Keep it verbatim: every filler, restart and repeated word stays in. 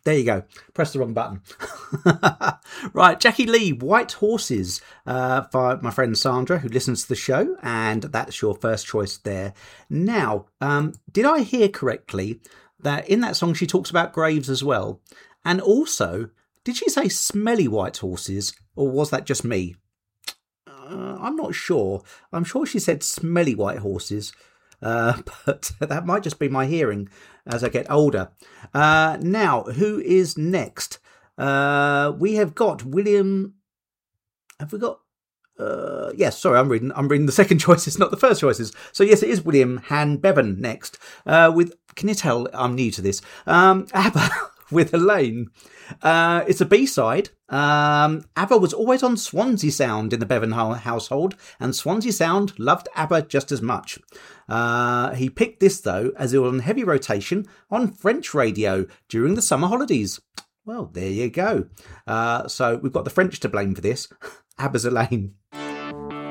There you go. Press the wrong button. Right, Jackie Lee, White Horses, uh, for my friend Sandra, who listens to the show, and that's your first choice there. Now, um, did I hear correctly that in that song she talks about graves as well? And also, did she say smelly white horses, or was that just me? Uh, I'm not sure. I'm sure she said smelly white horses. Uh, but that might just be my hearing as I get older. Uh, now, who is next? Uh, we have got William. Have we got? Uh, yes, sorry, I'm reading. I'm reading the second choices, not the first choices. So yes, it is William Han Bevan next. Uh, with can you tell I'm new to this? Um, ABBA with Elaine. Uh, it's a B-side. Um, ABBA was always on Swansea Sound in the Bevan household, and Swansea Sound loved ABBA just as much. Uh, he picked this, though, as it was on heavy rotation on French radio during the summer holidays. Well, there you go. Uh, so we've got the French to blame for this. ABBA's Elaine.